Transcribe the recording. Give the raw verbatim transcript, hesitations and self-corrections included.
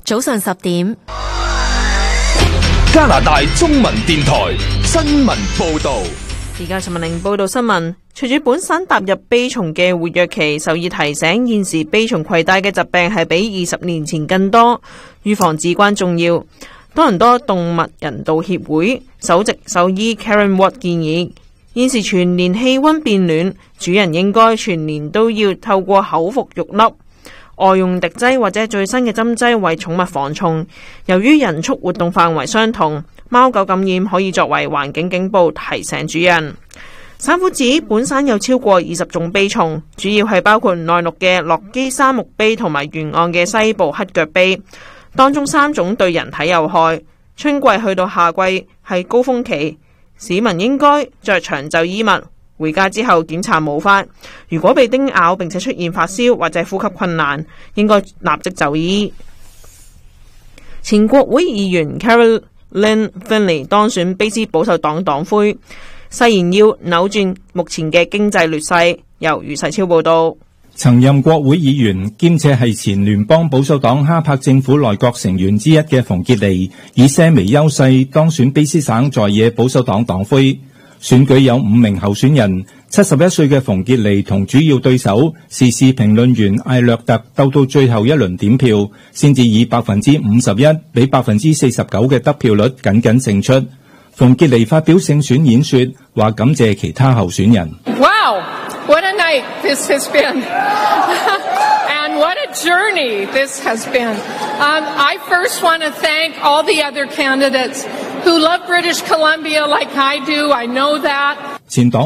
早上十點， 加拿大中文電台新聞報道。 而家陳文玲報道新聞。隨住本省踏入蜱蟲嘅活躍期，獸醫提醒現時蜱蟲攜帶嘅疾病係比二十年前更多，預防至關重要。多倫多動物人道協會首席獸醫 Karen Watt 建議，現時全年氣溫變暖，主人應該全年都要透過口服肉粒、外用滴劑或者最新嘅針劑為寵物防蟲。由於人畜活動範圍相同，貓狗感染可以作為環境警報，提醒主人。省府指本省有超過二十種蜱蟲，主要係包括內陸嘅落基山木蜱同埋沿岸嘅西部黑腳蜱，當中三種對人體有害。春季去到夏季係高峰期，市民應該着長袖衣物，回家之後檢查毛髮。如果被叮咬並且出現發燒或者呼吸困難，應該立即就醫。前國會議員 Caroline Finley 當選卑詩保守黨黨魁，誓言要扭轉目前嘅經濟劣勢。由余世超報道。 曾任國會議員兼且係前聯邦保守黨哈柏政府內閣成員之一嘅馮傑尼，以些微優勢當選卑詩省在野保守黨黨魁。選舉有五名候選人，七十一歲嘅馮傑尼同主要對手時事評論員艾略特鬥到最後一輪點票，先至以百分之五十一比百分之四十九嘅得票率僅僅勝出。馮傑尼發表勝選演說，話感謝其他候選人。 Wow, what a night this has been, and what a journey this has been. Um, I first want to thank all the other candidates who love British Columbia like I do. I know that. 前黨